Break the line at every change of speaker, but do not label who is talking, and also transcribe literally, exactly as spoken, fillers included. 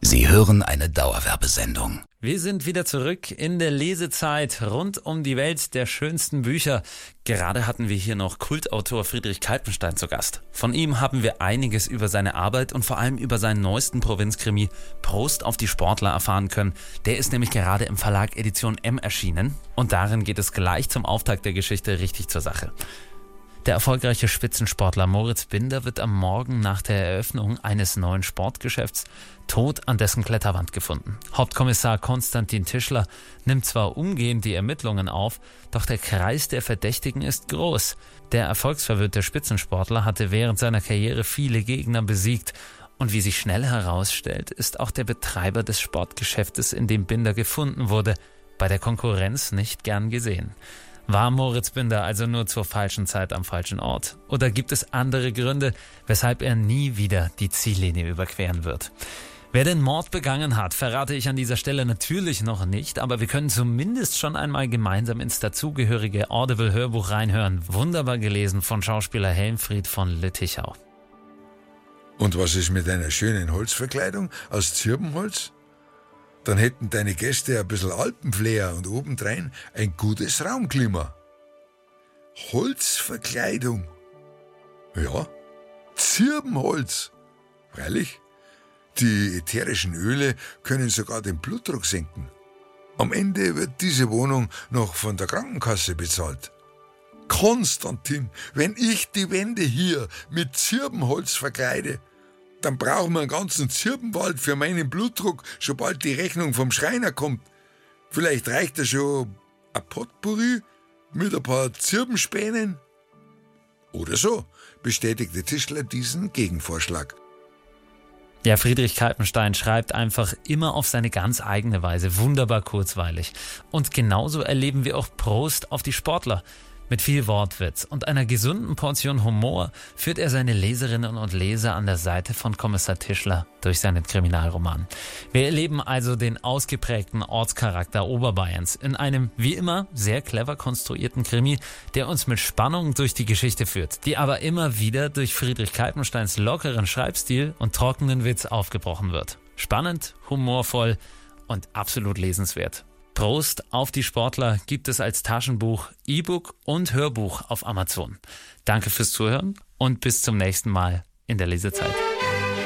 Sie hören eine Dauerwerbesendung.
Wir sind wieder zurück in der Lesezeit rund um die Welt der schönsten Bücher. Gerade hatten wir hier noch Kultautor Friedrich Kalpenstein zu Gast. Von ihm haben wir einiges über seine Arbeit und vor allem über seinen neuesten Provinzkrimi Prost auf die Sportler erfahren können. Der ist nämlich gerade im Verlag Edition M erschienen und darin geht es gleich zum Auftakt der Geschichte richtig zur Sache. Der erfolgreiche Spitzensportler Moritz Binder wird am Morgen nach der Eröffnung eines neuen Sportgeschäfts tot an dessen Kletterwand gefunden. Hauptkommissar Konstantin Tischler nimmt zwar umgehend die Ermittlungen auf, doch der Kreis der Verdächtigen ist groß. Der erfolgsverwöhnte Spitzensportler hatte während seiner Karriere viele Gegner besiegt. Und wie sich schnell herausstellt, ist auch der Betreiber des Sportgeschäftes, in dem Binder gefunden wurde, bei der Konkurrenz nicht gern gesehen. War Moritz Binder also nur zur falschen Zeit am falschen Ort? Oder gibt es andere Gründe, weshalb er nie wieder die Ziellinie überqueren wird? Wer den Mord begangen hat, verrate ich an dieser Stelle natürlich noch nicht, aber wir können zumindest schon einmal gemeinsam ins dazugehörige Audible-Hörbuch reinhören. Wunderbar gelesen von Schauspieler Helmfried von Lüttichau.
Und was ist mit einer schönen Holzverkleidung aus Zirbenholz? Dann hätten deine Gäste ein bisschen Alpenflair und obendrein ein gutes Raumklima. Holzverkleidung. Ja, Zirbenholz. Freilich, die ätherischen Öle können sogar den Blutdruck senken. Am Ende wird diese Wohnung noch von der Krankenkasse bezahlt. Konstantin, wenn ich die Wände hier mit Zirbenholz verkleide, dann brauchen wir einen ganzen Zirbenwald für meinen Blutdruck, sobald die Rechnung vom Schreiner kommt. Vielleicht reicht ja schon ein Potpourri mit ein paar Zirbenspänen. Oder so, bestätigte Tischler diesen Gegenvorschlag.
Ja, Friedrich Kalpenstein schreibt einfach immer auf seine ganz eigene Weise, wunderbar kurzweilig. Und genauso erleben wir auch Prost auf die Sportler. Mit viel Wortwitz und einer gesunden Portion Humor führt er seine Leserinnen und Leser an der Seite von Kommissar Tischler durch seinen Kriminalroman. Wir erleben also den ausgeprägten Ortscharakter Oberbayerns in einem, wie immer, sehr clever konstruierten Krimi, der uns mit Spannung durch die Geschichte führt, die aber immer wieder durch Friedrich Kalpensteins lockeren Schreibstil und trockenen Witz aufgebrochen wird. Spannend, humorvoll und absolut lesenswert. Prost auf die Sportler gibt es als Taschenbuch, E-Book und Hörbuch auf Amazon. Danke fürs Zuhören und bis zum nächsten Mal in der Lesezeit.